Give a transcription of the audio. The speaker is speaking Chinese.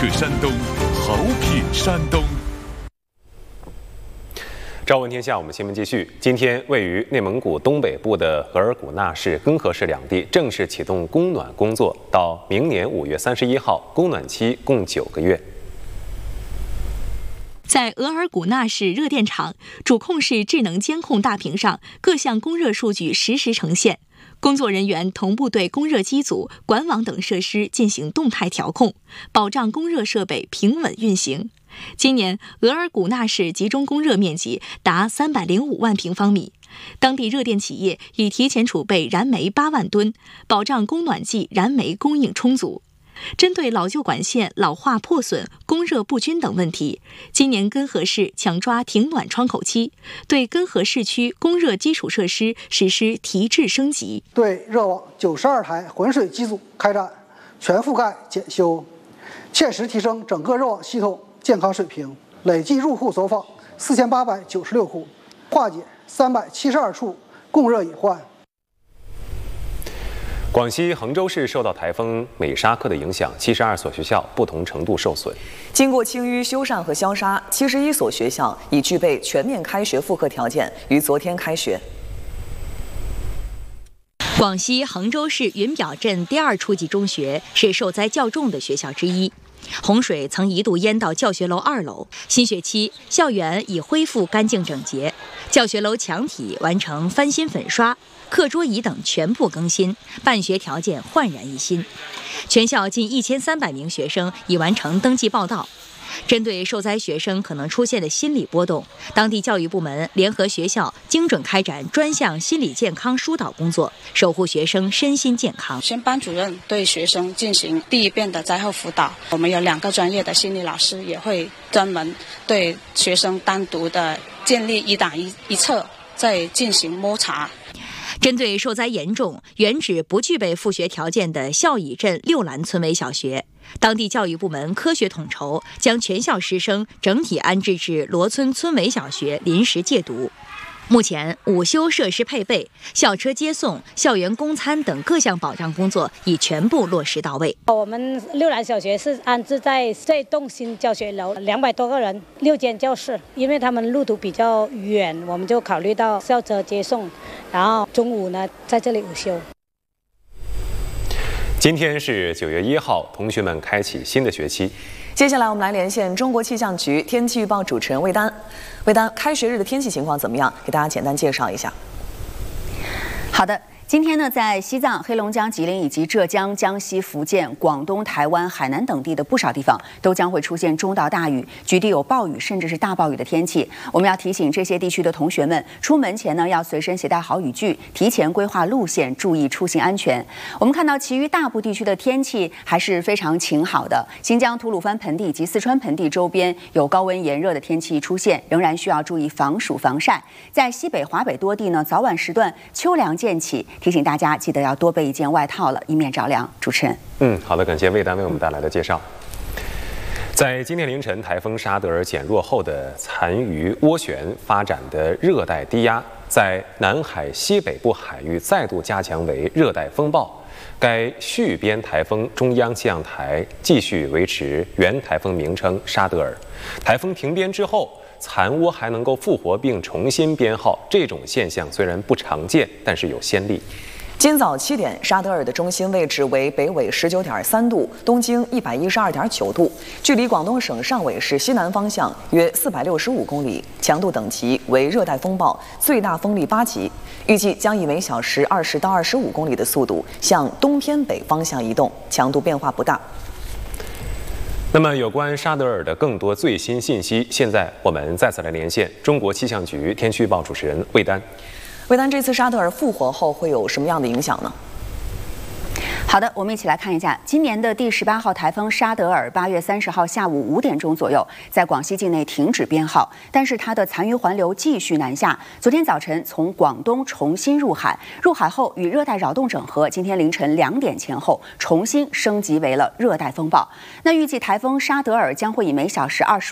刻山东，好品山东。 朝闻天下，我们新闻继续。今天，位于内蒙古东北部的额尔古纳市、根河市两地正式启动供暖工作，到明年5月31号，供暖期共9个月。 在额尔古纳市热电厂主控室智能监控大屏上，各项供热数据实时呈现。工作人员同步对供热机组、管网等设施进行动态调控，保障供热设备平稳运行。今年，额尔古纳市集中供热面积达305万平方米。当地热电企业已提前储备燃煤8万吨，保障供暖季燃煤供应充足。针对老旧管线老化破损、供热不均等问题，今年根河市抢抓停暖窗口期，对根河市区供热基础设施实施提质升级， 对热网92台浑水机组开展全覆盖检修，切实提升整个热网系统健康水平。累计入户走访4896户，化解372处供热隐患。 广西衡州市受到台风美沙克的影响，72所学校不同程度受损。 经过清淤、修缮和消杀，71所学校已具备全面开学复课条件，于昨天开学。 广西衡州市云表镇第2初级中学是受灾较重的学校之一。洪水曾一度淹到教学楼2楼，新学期校园已恢复干净整洁，教学楼墙体完成翻新粉刷，课桌椅等全部更新，办学条件焕然一新。全校近1300名学生已完成登记报到。针对受灾学生可能出现的心理波动，当地教育部门联合学校精准开展专项心理健康疏导工作，守护学生身心健康。 先班主任对学生进行第一遍的灾后辅导，我们有2个专业的心理老师，也会专门对学生单独的建立一档一策，再进行摸查。 针对受灾严重、原址不具备复学条件的孝乙镇六兰村委小学，当地教育部门科学统筹，将全校师生整体安置至罗村村委小学临时戒毒。目前，午休设施配备、校车接送、校园供餐等各项保障工作已全部落实到位。 我们六兰小学是安置在这栋新教学楼，200多个人，6间教室。因为他们路途比较远，我们就考虑到校车接送，然后中午呢在这里午休。 今天是9月1号，同学们开启新的学期。 接下来我们来连线中国气象局天气预报主持人魏丹。魏丹，开学日的天气情况怎么样？给大家简单介绍一下。 好的。今天呢，在西藏、黑龙江、吉林以及浙江、江西、福建、广东、台湾、海南等地的不少地方都将会出现中到大雨，局地有暴雨甚至是大暴雨的天气。我们要提醒这些地区的同学们，出门前呢要随身携带好雨具，提前规划路线，注意出行安全。我们看到其余大部地区的天气还是非常晴好的，新疆吐鲁番盆地及四川盆地周边有高温炎热的天气出现，仍然需要注意防暑防晒。在西北、华北多地呢，早晚时段秋凉渐起。提醒大家记得要多备一件外套了，以免着凉。主持人， 好的，感谢魏丹为我们带来的介绍。在今天凌晨，台风沙德尔减弱后的残余涡旋发展的热带低压，在南海西北部海域再度加强为热带风暴。该续编台风中央气象台继续维持原台风名称沙德尔。台风停编之后，残涡还能够复活并重新编号，这种现象虽然不常见，但是有先例。 今早7点，沙德尔的中心位置为北纬19.3度，东经112.9度，距离广东省汕尾市西南方向约465公里，强度等级为热带风暴，最大风力8级，预计将以每小时20到25公里的速度向东偏北方向移动，强度变化不大。 那么，有关沙德尔的更多最新信息，现在我们再次来连线中国气象局天气预报主持人魏丹。 魏丹，这次沙德尔复活后会有什么样的影响呢？ 好的，我们一起来看一下今年的第18号台风沙德尔，8月30号下午5点钟左右，在广西境内停止编号，但是它的残余环流继续南下。昨天早晨从广东重新入海，入海后与热带扰动整合，今天凌晨2点前后重新升级为了热带风暴。那预计台风沙德尔将会以每小时25